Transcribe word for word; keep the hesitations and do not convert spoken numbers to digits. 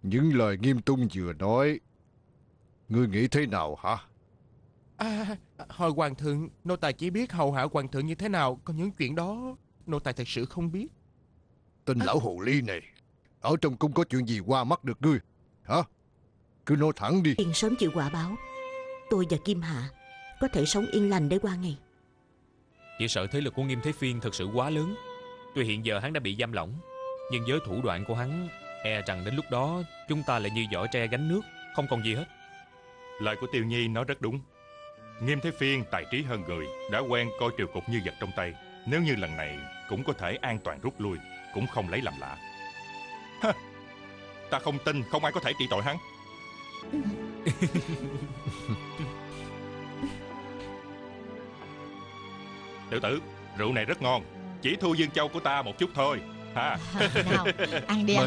Những lời Nghiêm Tung vừa nói, ngươi nghĩ thế nào hả? À, hồi hoàng thượng, nô tài chỉ biết hầu hạ hoàng thượng như thế nào, còn những chuyện đó nô tài thật sự không biết. Tên lão hồ ly này, ở trong cung có chuyện gì qua mắt được ngươi hả? Cứ nói thẳng đi. Yên sớm chịu quả báo, tôi và Kim Hạ có thể sống yên lành để qua ngày. Chỉ sợ thế lực của Nghiêm Thế Phiên thật sự quá lớn. Tuy hiện giờ hắn đã bị giam lỏng, nhưng với thủ đoạn của hắn, e rằng đến lúc đó chúng ta lại như giỏ tre gánh nước, không còn gì hết. Lời của Tiêu Nhi nói rất đúng. Nghiêm Thế Phiên tài trí hơn người, đã quen coi triều cục như vật trong tay. Nếu như lần này cũng có thể an toàn rút lui, cũng không lấy làm lạ. Ha, ta không tin không ai có thể trị tội hắn. Tiểu tử, rượu này rất ngon, chỉ thua Dương Châu của ta một chút thôi. Ha. Nào, ăn đi, ăn